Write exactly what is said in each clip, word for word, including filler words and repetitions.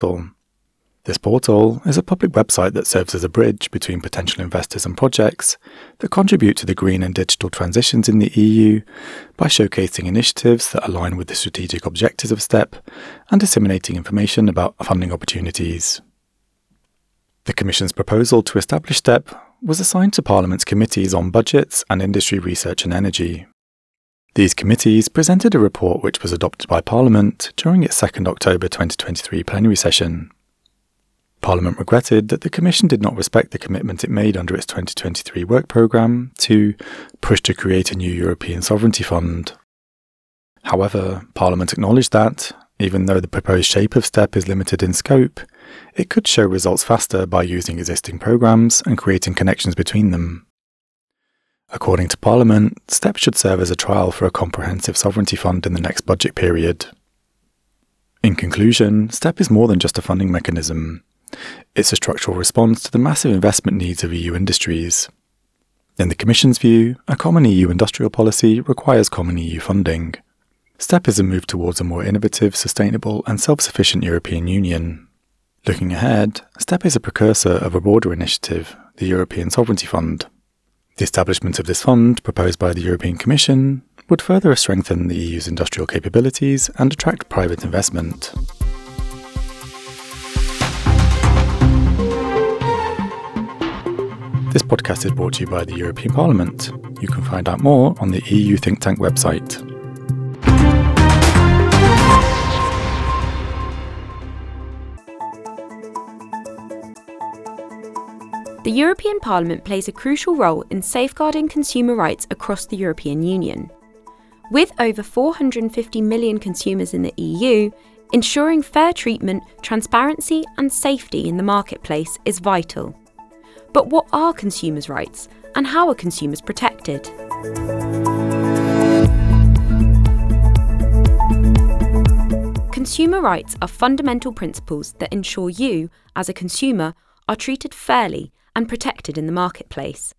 This portal is a public website that serves as a bridge between potential investors and projects that contribute to the green and digital transitions in the E U by showcasing initiatives that align with the strategic objectives of STEP and disseminating information about funding opportunities. The Commission's proposal to establish STEP was assigned to Parliament's committees on budgets and industry research and energy. These committees presented a report which was adopted by Parliament during its second October twenty twenty-three plenary session. Parliament regretted that the Commission did not respect the commitment it made under its twenty twenty-three work programme to push to create a new European Sovereignty Fund. However, Parliament acknowledged that, even though the proposed shape of STEP is limited in scope, it could show results faster by using existing programmes and creating connections between them. According to Parliament, STEP should serve as a trial for a comprehensive sovereignty fund in the next budget period. In conclusion, STEP is more than just a funding mechanism. It's a structural response to the massive investment needs of E U industries. In the Commission's view, a common E U industrial policy requires common E U funding. STEP is a move towards a more innovative, sustainable and self-sufficient European Union. Looking ahead, STEP is a precursor of a broader initiative, the European Sovereignty Fund. The establishment of this fund, proposed by the European Commission, would further strengthen the E U's industrial capabilities and attract private investment. This podcast is brought to you by the European Parliament. You can find out more on the E U Think Tank website. The European Parliament plays a crucial role in safeguarding consumer rights across the European Union. With over four hundred fifty million consumers in the E U, ensuring fair treatment, transparency and safety in the marketplace is vital. But what are consumers' rights and how are consumers protected? Consumer rights are fundamental principles that ensure you, as a consumer, are treated fairly and protected in the marketplace.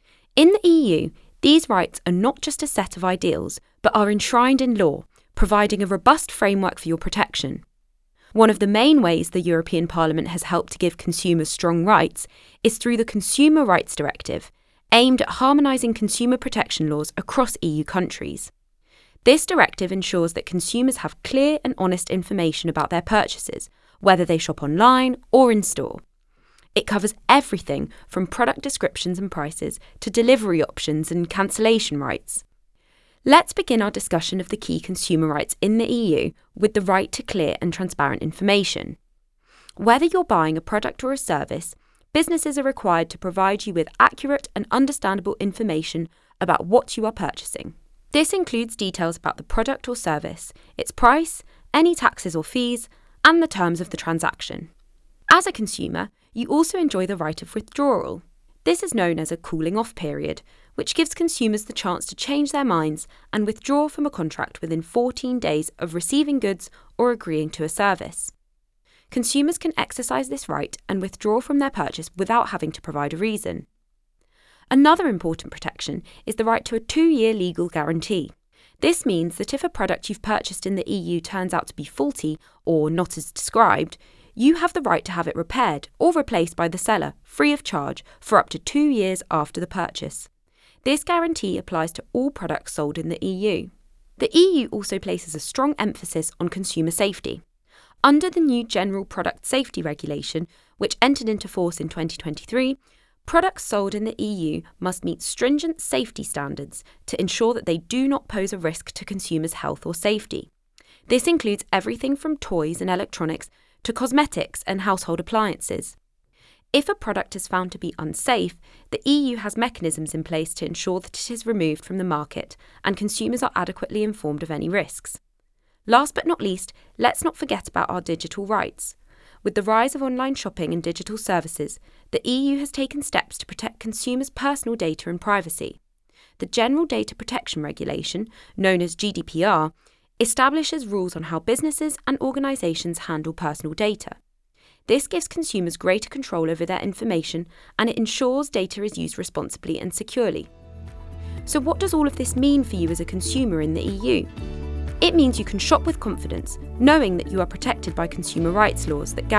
In the E U, these rights are not just a set of ideals, but are enshrined in law, providing a robust framework for your protection. One of the main ways the European Parliament has helped to give consumers strong rights is through the Consumer Rights Directive, aimed at harmonising consumer protection laws across E U countries. This directive ensures that consumers have clear and honest information about their purchases, whether they shop online or in store. It covers everything from product descriptions and prices to delivery options and cancellation rights. Let's begin our discussion of the key consumer rights in the E U with the right to clear and transparent information. Whether you're buying a product or a service, businesses are required to provide you with accurate and understandable information about what you are purchasing. This includes details about the product or service, its price, any taxes or fees, and the terms of the transaction. As a consumer, you also enjoy the right of withdrawal. This is known as a cooling-off period, which gives consumers the chance to change their minds and withdraw from a contract within fourteen days of receiving goods or agreeing to a service. Consumers can exercise this right and withdraw from their purchase without having to provide a reason. Another important protection is the right to a two-year legal guarantee. This means that if a product you've purchased in the E U turns out to be faulty or not as described, you have the right to have it repaired or replaced by the seller, free of charge, for up to two years after the purchase. This guarantee applies to all products sold in the E U. The E U also places a strong emphasis on consumer safety. Under the new General Product Safety Regulation, which entered into force in twenty twenty-three, products sold in the E U must meet stringent safety standards to ensure that they do not pose a risk to consumers' health or safety. This includes everything from toys and electronics to cosmetics and household appliances. If a product is found to be unsafe, the E U has mechanisms in place to ensure that it is removed from the market and consumers are adequately informed of any risks. Last but not least, let's not forget about our digital rights. With the rise of online shopping and digital services, the E U has taken steps to protect consumers' personal data and privacy. The General Data Protection Regulation, known as G D P R, establishes rules on how businesses and organisations handle personal data. This gives consumers greater control over their information and it ensures data is used responsibly and securely. So what does all of this mean for you as a consumer in the E U? It means you can shop with confidence, knowing that you are protected by consumer rights laws that